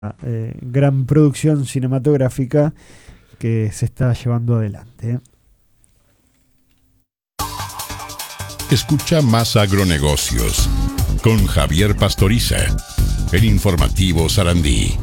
gran producción cinematográfica que se está llevando adelante. Escucha Más Agronegocios con Javier Pastoriza, el informativo Sarandí.